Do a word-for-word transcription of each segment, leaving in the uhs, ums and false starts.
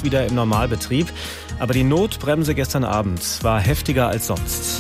ist wieder im Normalbetrieb. Aber die Notbremse gestern Abend war heftiger als sonst.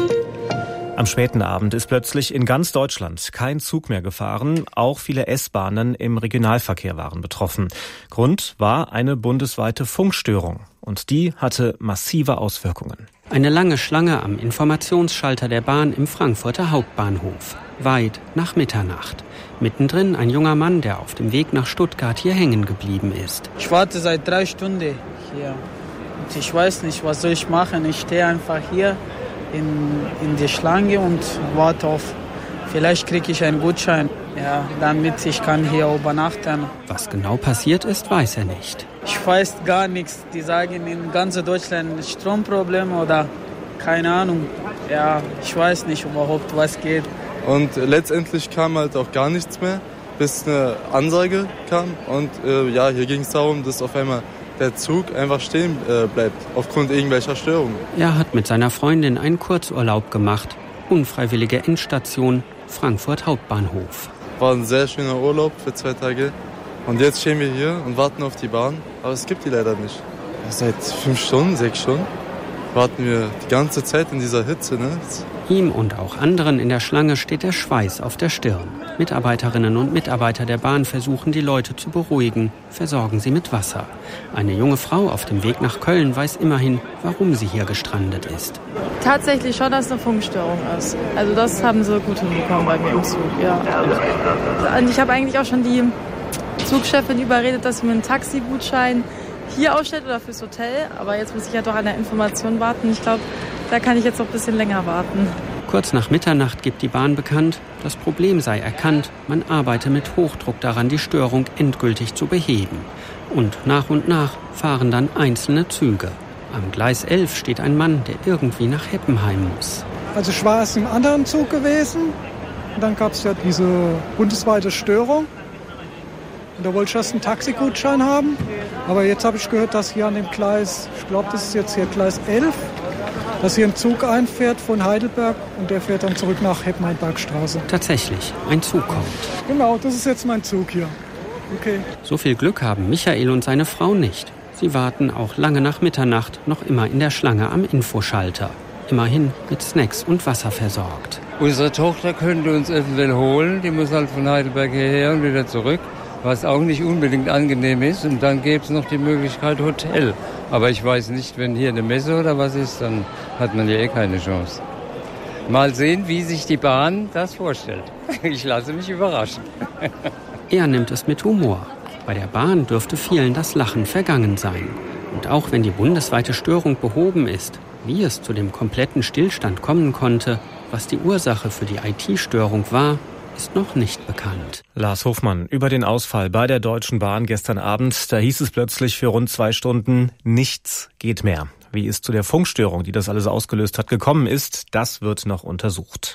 Am späten Abend ist plötzlich in ganz Deutschland kein Zug mehr gefahren. Auch viele S-Bahnen im Regionalverkehr waren betroffen. Grund war eine bundesweite Funkstörung. Und die hatte massive Auswirkungen. Eine lange Schlange am Informationsschalter der Bahn im Frankfurter Hauptbahnhof. Weit nach Mitternacht. Mittendrin ein junger Mann, der auf dem Weg nach Stuttgart hier hängen geblieben ist. Ich warte seit drei Stunden hier. Und ich weiß nicht, was soll ich machen. Ich stehe einfach hier in, in die Schlange und warte auf, vielleicht kriege ich einen Gutschein, ja, damit ich kann hier übernachten. Was genau passiert ist, weiß er nicht. Ich weiß gar nichts. Die sagen in ganz Deutschland Stromproblem oder keine Ahnung. Ja, ich weiß nicht überhaupt, was geht. Und letztendlich kam halt auch gar nichts mehr, bis eine Ansage kam. Und äh, ja, hier ging es darum, dass auf einmal der Zug einfach stehen äh, bleibt, aufgrund irgendwelcher Störungen. Er hat mit seiner Freundin einen Kurzurlaub gemacht. Unfreiwillige Endstation, Frankfurt Hauptbahnhof. War ein sehr schöner Urlaub für zwei Tage. Und jetzt stehen wir hier und warten auf die Bahn. Aber es gibt die leider nicht. Seit fünf Stunden, sechs Stunden warten wir die ganze Zeit in dieser Hitze. Ne? Ihm und auch anderen in der Schlange steht der Schweiß auf der Stirn. Mitarbeiterinnen und Mitarbeiter der Bahn versuchen, die Leute zu beruhigen, versorgen sie mit Wasser. Eine junge Frau auf dem Weg nach Köln weiß immerhin, warum sie hier gestrandet ist. Tatsächlich schon, dass es eine Funkstörung ist. Also das haben sie gut hinbekommen bei mir im Zug, ja. Und ich habe eigentlich auch schon die Zugchefin überredet, dass sie mir einen Taxigutschein hier ausstellt oder fürs Hotel. Aber jetzt muss ich ja doch an der Information warten. Ich glaube, da kann ich jetzt noch ein bisschen länger warten. Kurz nach Mitternacht gibt die Bahn bekannt, das Problem sei erkannt. Man arbeite mit Hochdruck daran, die Störung endgültig zu beheben. Und nach und nach fahren dann einzelne Züge. Am Gleis elf steht ein Mann, der irgendwie nach Heppenheim muss. Also ich war erst im anderen Zug gewesen. Und dann gab es ja diese bundesweite Störung. Und da wollte ich erst einen Taxigutschein haben. Aber jetzt habe ich gehört, dass hier an dem Gleis, ich glaube, das ist jetzt hier Gleis elf, dass hier ein Zug einfährt von Heidelberg und der fährt dann zurück nach Heppenheim-Bergstraße. Tatsächlich, ein Zug kommt. Genau, das ist jetzt mein Zug hier. Okay. So viel Glück haben Michael und seine Frau nicht. Sie warten auch lange nach Mitternacht noch immer in der Schlange am Infoschalter. Immerhin mit Snacks und Wasser versorgt. Unsere Tochter könnte uns eventuell holen. Die muss halt von Heidelberg hierher und wieder zurück. Was auch nicht unbedingt angenehm ist. Und dann gäbe es noch die Möglichkeit Hotel. Aber ich weiß nicht, wenn hier eine Messe oder was ist, dann hat man ja eh keine Chance. Mal sehen, wie sich die Bahn das vorstellt. Ich lasse mich überraschen. Er nimmt es mit Humor. Bei der Bahn dürfte vielen das Lachen vergangen sein. Und auch wenn die bundesweite Störung behoben ist, wie es zu dem kompletten Stillstand kommen konnte, was die Ursache für die I T-Störung war, ist noch nicht bekannt. Lars Hofmann über den Ausfall bei der Deutschen Bahn gestern Abend. Da hieß es plötzlich für rund zwei Stunden, nichts geht mehr. Wie es zu der Funkstörung, die das alles ausgelöst hat, gekommen ist, das wird noch untersucht.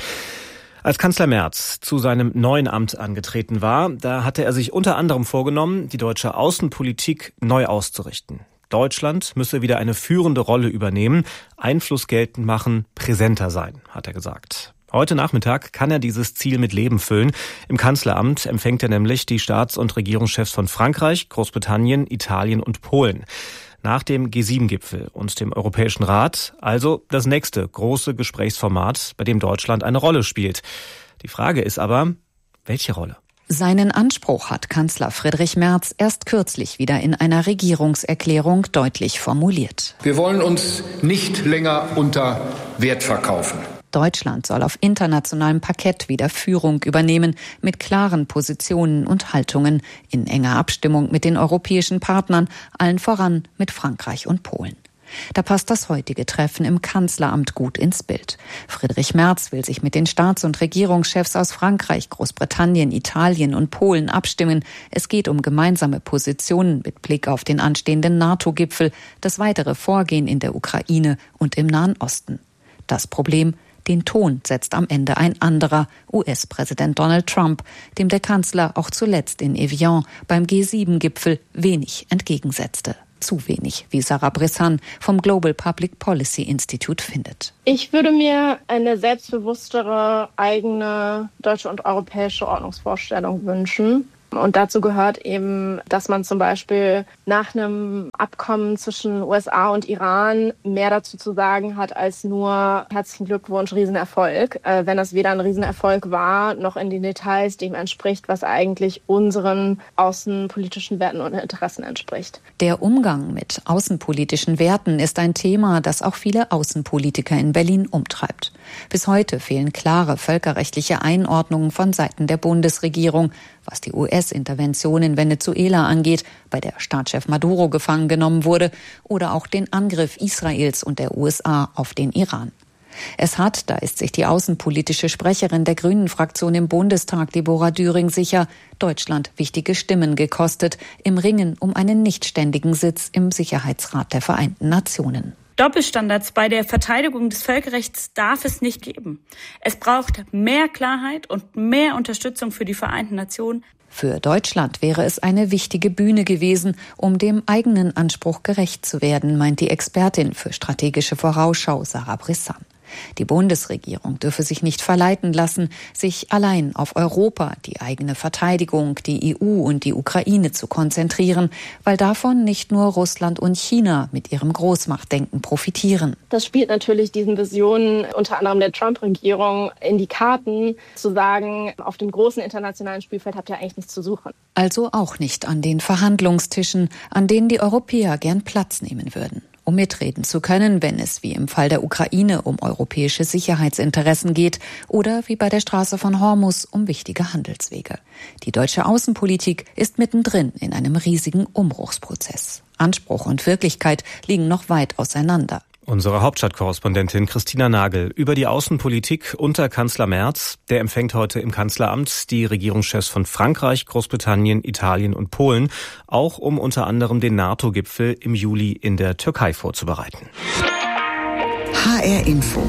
Als Kanzler Merz zu seinem neuen Amt angetreten war, da hatte er sich unter anderem vorgenommen, die deutsche Außenpolitik neu auszurichten. Deutschland müsse wieder eine führende Rolle übernehmen, Einfluss geltend machen, präsenter sein, hat er gesagt. Heute Nachmittag kann er dieses Ziel mit Leben füllen. Im Kanzleramt empfängt er nämlich die Staats- und Regierungschefs von Frankreich, Großbritannien, Italien und Polen. Nach dem G sieben Gipfel und dem Europäischen Rat also das nächste große Gesprächsformat, bei dem Deutschland eine Rolle spielt. Die Frage ist aber, welche Rolle? Seinen Anspruch hat Kanzler Friedrich Merz erst kürzlich wieder in einer Regierungserklärung deutlich formuliert. Wir wollen uns nicht länger unter Wert verkaufen. Deutschland soll auf internationalem Parkett wieder Führung übernehmen, mit klaren Positionen und Haltungen, in enger Abstimmung mit den europäischen Partnern, allen voran mit Frankreich und Polen. Da passt das heutige Treffen im Kanzleramt gut ins Bild. Friedrich Merz will sich mit den Staats- und Regierungschefs aus Frankreich, Großbritannien, Italien und Polen abstimmen. Es geht um gemeinsame Positionen mit Blick auf den anstehenden NATO-Gipfel, das weitere Vorgehen in der Ukraine und im Nahen Osten. Das Problem: Den Ton setzt am Ende ein anderer, U S-Präsident Donald Trump, dem der Kanzler auch zuletzt in Evian beim G sieben Gipfel wenig entgegensetzte. Zu wenig, wie Sarah Brissan vom Global Public Policy Institute findet. Ich würde mir eine selbstbewusstere, eigene deutsche und europäische Ordnungsvorstellung wünschen. Und dazu gehört eben, dass man zum Beispiel nach einem Abkommen zwischen U S A und Iran mehr dazu zu sagen hat als nur herzlichen Glückwunsch, Riesenerfolg. Äh, wenn das weder ein Riesenerfolg war, noch in den Details dem entspricht, was eigentlich unseren außenpolitischen Werten und Interessen entspricht. Der Umgang mit außenpolitischen Werten ist ein Thema, das auch viele Außenpolitiker in Berlin umtreibt. Bis heute fehlen klare völkerrechtliche Einordnungen von Seiten der Bundesregierung, was die U S-Intervention in Venezuela angeht, bei der Staatschef Maduro gefangen genommen wurde, oder auch den Angriff Israels und der U S A auf den Iran. Es hat, da ist sich die außenpolitische Sprecherin der Grünen-Fraktion im Bundestag, Deborah Düring, sicher, Deutschland wichtige Stimmen gekostet im Ringen um einen nichtständigen Sitz im Sicherheitsrat der Vereinten Nationen. Doppelstandards bei der Verteidigung des Völkerrechts darf es nicht geben. Es braucht mehr Klarheit und mehr Unterstützung für die Vereinten Nationen. Für Deutschland wäre es eine wichtige Bühne gewesen, um dem eigenen Anspruch gerecht zu werden, meint die Expertin für strategische Vorausschau Sarah Brissan. Die Bundesregierung dürfe sich nicht verleiten lassen, sich allein auf Europa, die eigene Verteidigung, die E U und die Ukraine zu konzentrieren, weil davon nicht nur Russland und China mit ihrem Großmachtdenken profitieren. Das spielt natürlich diesen Visionen unter anderem der Trump-Regierung in die Karten, zu sagen, auf dem großen internationalen Spielfeld habt ihr eigentlich nichts zu suchen. Also auch nicht an den Verhandlungstischen, an denen die Europäer gern Platz nehmen würden, um mitreden zu können, wenn es wie im Fall der Ukraine um europäische Sicherheitsinteressen geht oder wie bei der Straße von Hormuz um wichtige Handelswege. Die deutsche Außenpolitik ist mittendrin in einem riesigen Umbruchsprozess. Anspruch und Wirklichkeit liegen noch weit auseinander. Unsere Hauptstadtkorrespondentin Christina Nagel über die Außenpolitik unter Kanzler Merz. Der empfängt heute im Kanzleramt die Regierungschefs von Frankreich, Großbritannien, Italien und Polen, auch um unter anderem den NATO-Gipfel im Juli in der Türkei vorzubereiten. H R Info.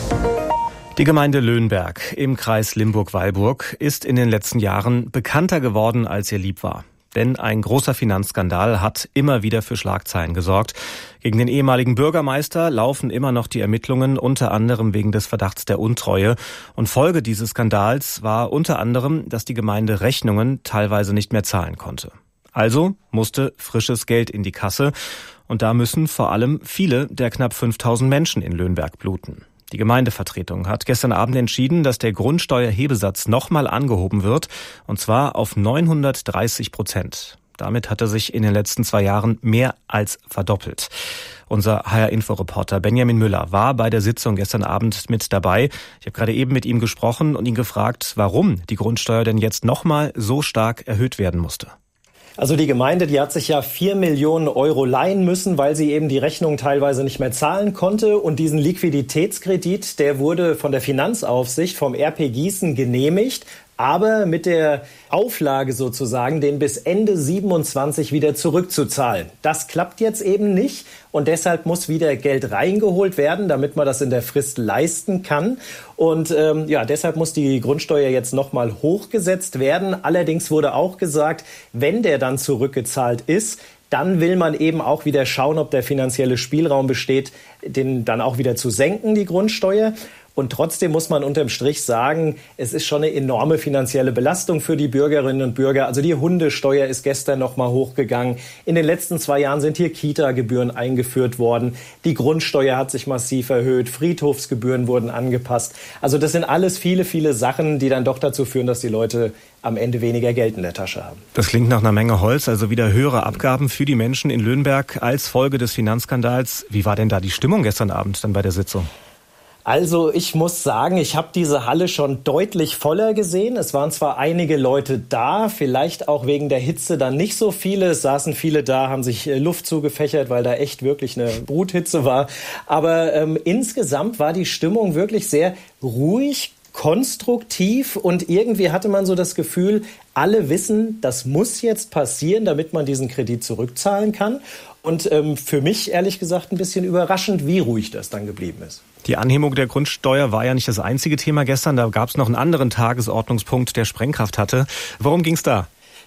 Die Gemeinde Löhnberg im Kreis Limburg-Weilburg ist in den letzten Jahren bekannter geworden, als ihr lieb war. Denn ein großer Finanzskandal hat immer wieder für Schlagzeilen gesorgt. Gegen den ehemaligen Bürgermeister laufen immer noch die Ermittlungen, unter anderem wegen des Verdachts der Untreue. Und Folge dieses Skandals war unter anderem, dass die Gemeinde Rechnungen teilweise nicht mehr zahlen konnte. Also musste frisches Geld in die Kasse. Und da müssen vor allem viele der knapp fünftausend Menschen in Löhnberg bluten. Die Gemeindevertretung hat gestern Abend entschieden, dass der Grundsteuerhebesatz nochmal angehoben wird, und zwar auf neunhundertdreißig Prozent. Damit hat er sich in den letzten zwei Jahren mehr als verdoppelt. Unser H R-Info-Reporter Benjamin Müller war bei der Sitzung gestern Abend mit dabei. Ich habe gerade eben mit ihm gesprochen und ihn gefragt, warum die Grundsteuer denn jetzt nochmal so stark erhöht werden musste. Also die Gemeinde, die hat sich ja vier Millionen Euro leihen müssen, weil sie eben die Rechnung teilweise nicht mehr zahlen konnte. Und diesen Liquiditätskredit, der wurde von der Finanzaufsicht, vom R P Gießen genehmigt, aber mit der Auflage sozusagen, den bis Ende siebenundzwanzig wieder zurückzuzahlen. Das klappt jetzt eben nicht und deshalb muss wieder Geld reingeholt werden, damit man das in der Frist leisten kann. Und ähm, ja, deshalb muss die Grundsteuer jetzt nochmal hochgesetzt werden. Allerdings wurde auch gesagt, wenn der dann zurückgezahlt ist, dann will man eben auch wieder schauen, ob der finanzielle Spielraum besteht, den dann auch wieder zu senken, die Grundsteuer. Und trotzdem muss man unterm Strich sagen, es ist schon eine enorme finanzielle Belastung für die Bürgerinnen und Bürger. Also die Hundesteuer ist gestern noch mal hochgegangen. In den letzten zwei Jahren sind hier Kita-Gebühren eingeführt worden. Die Grundsteuer hat sich massiv erhöht. Friedhofsgebühren wurden angepasst. Also das sind alles viele, viele Sachen, die dann doch dazu führen, dass die Leute am Ende weniger Geld in der Tasche haben. Das klingt nach einer Menge Holz, also wieder höhere Abgaben für die Menschen in Löhnberg als Folge des Finanzskandals. Wie war denn da die Stimmung gestern Abend dann bei der Sitzung? Also ich muss sagen, ich habe diese Halle schon deutlich voller gesehen. Es waren zwar einige Leute da, vielleicht auch wegen der Hitze dann nicht so viele. Es saßen viele da, haben sich Luft zugefächert, weil da echt wirklich eine Bruthitze war. Aber ähm, insgesamt war die Stimmung wirklich sehr ruhig, konstruktiv und irgendwie hatte man so das Gefühl, alle wissen, das muss jetzt passieren, damit man diesen Kredit zurückzahlen kann. Und ähm, für mich ehrlich gesagt ein bisschen überraschend, wie ruhig das dann geblieben ist. Die Anhebung der Grundsteuer war ja nicht das einzige Thema gestern. Da gab es noch einen anderen Tagesordnungspunkt, der Sprengkraft hatte. Worum ging es da?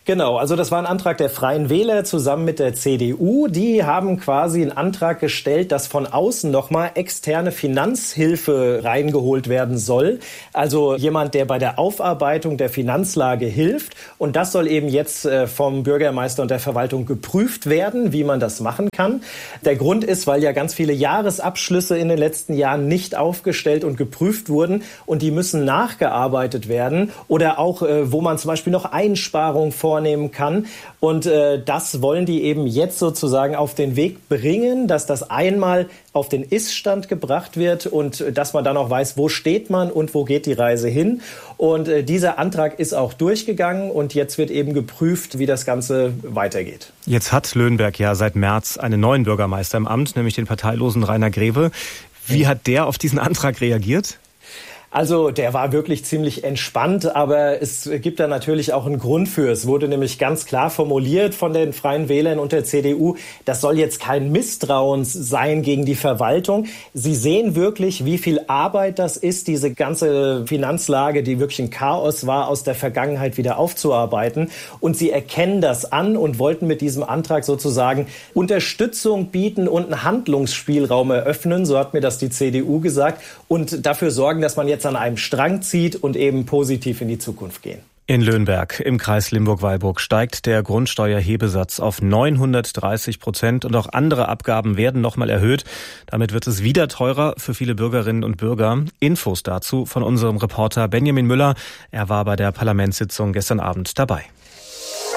Genau, also das war ein Antrag der Freien Wähler zusammen mit der C D U. Die haben quasi einen Antrag gestellt, dass von außen nochmal externe Finanzhilfe reingeholt werden soll. Also jemand, der bei der Aufarbeitung der Finanzlage hilft. Und das soll eben jetzt vom Bürgermeister und der Verwaltung geprüft werden, wie man das machen kann. Der Grund ist, weil ja ganz viele Jahresabschlüsse in den letzten Jahren nicht aufgestellt und geprüft wurden. Und die müssen nachgearbeitet werden. Oder auch, wo man zum Beispiel noch Einsparungen vor vornehmen kann. Und äh, das wollen die eben jetzt sozusagen auf den Weg bringen, dass das einmal auf den Ist-Stand gebracht wird und äh, dass man dann auch weiß, wo steht man und wo geht die Reise hin. Und äh, dieser Antrag ist auch durchgegangen und jetzt wird eben geprüft, wie das Ganze weitergeht. Jetzt hat Löhnberg ja seit März einen neuen Bürgermeister im Amt, nämlich den parteilosen Rainer Greve. Wie hat der auf diesen Antrag reagiert? Also der war wirklich ziemlich entspannt, aber es gibt da natürlich auch einen Grund für. Es wurde nämlich ganz klar formuliert von den Freien Wählern und der C D U, das soll jetzt kein Misstrauen sein gegen die Verwaltung. Sie sehen wirklich, wie viel Arbeit das ist, diese ganze Finanzlage, die wirklich ein Chaos war, aus der Vergangenheit wieder aufzuarbeiten. Und sie erkennen das an und wollten mit diesem Antrag sozusagen Unterstützung bieten und einen Handlungsspielraum eröffnen, so hat mir das die C D U gesagt, und dafür sorgen, dass man jetzt an einem Strang zieht und eben positiv in die Zukunft gehen. In Löhnberg im Kreis Limburg-Weilburg steigt der Grundsteuerhebesatz auf neunhundertdreißig Prozent und auch andere Abgaben werden nochmal erhöht. Damit wird es wieder teurer für viele Bürgerinnen und Bürger. Infos dazu von unserem Reporter Benjamin Müller. Er war bei der Parlamentssitzung gestern Abend dabei.